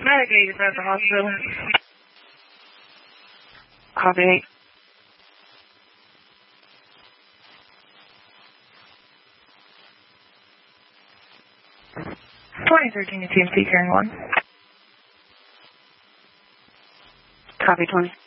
Medicated at the hospital. Copy. 2013 to TMC carrying 1. Copy 20.